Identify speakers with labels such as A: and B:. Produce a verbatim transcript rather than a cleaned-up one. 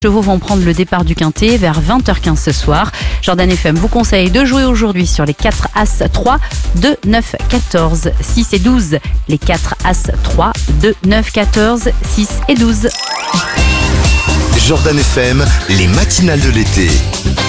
A: chevaux vont prendre le départ du Quintet vers vingt heures quinze ce soir. Jordan F M vous conseille de jouer aujourd'hui sur les quatre As trois, deux, neuf, quatorze, six et douze. Les quatre As trois, deux, neuf, quatorze, six et douze.
B: Jordan F M, les matinales de l'été.